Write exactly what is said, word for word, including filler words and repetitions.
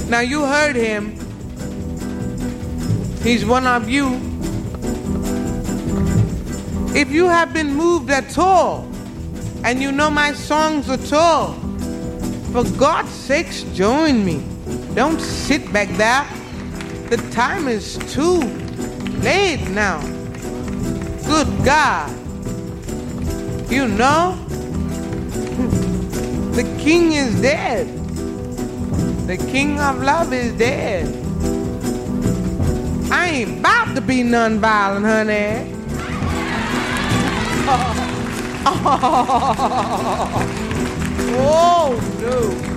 Now you heard him. He's one of you. If you have been moved at all, and you know my songs at all, for God's sakes, join me. Don't sit back there. The time is too late now. Good God. You know, the king is dead. The king of love is dead. I ain't about to be nonviolent, honey. Oh, oh, oh no.